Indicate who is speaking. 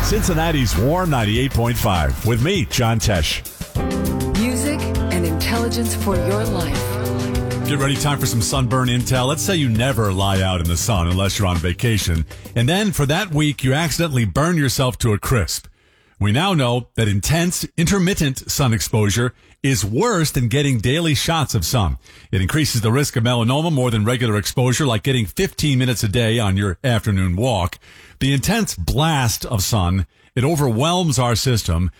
Speaker 1: Cincinnati's Warm 98.5 with me, John Tesh.
Speaker 2: Music and intelligence for your life.
Speaker 1: Get ready, time for some sunburn intel. Let's say you never lie out in the sun unless you're on vacation. And then for that week, you accidentally burn yourself to a crisp. We now know that intense, intermittent sun exposure is worse than getting daily shots of sun. It increases the risk of melanoma more than regular exposure, like getting 15 minutes a day on your afternoon walk. The intense blast of sun, it overwhelms our system,